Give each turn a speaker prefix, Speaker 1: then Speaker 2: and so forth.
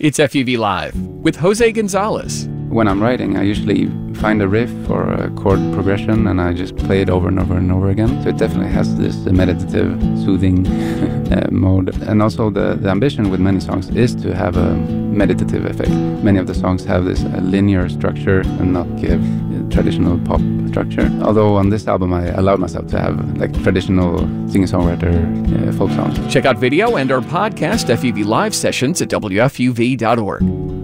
Speaker 1: It's FUV Live with Jose Gonzalez.
Speaker 2: When I'm writing, I usually find a riff or a chord progression and I just play it over and over and over again. So it definitely has this meditative, soothing mode. And also the ambition with many songs is to have a meditative effect. Many of the songs have this linear structure and not give traditional pop structure. Although on this album I allowed myself to have like traditional singer-songwriter folk songs.
Speaker 1: Check out video and our podcast FUV Live sessions at WFUV.org.